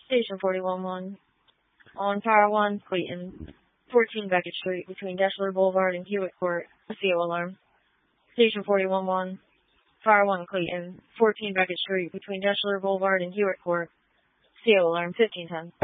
Station 411. On Power 1, Clayton. 14 Beckett Street, between Deschler Boulevard and Hewitt Court. A CO alarm. Station 411. Power 1, Clayton. 14 Beckett Street, between Deschler Boulevard and Hewitt Court. CO alarm 1510.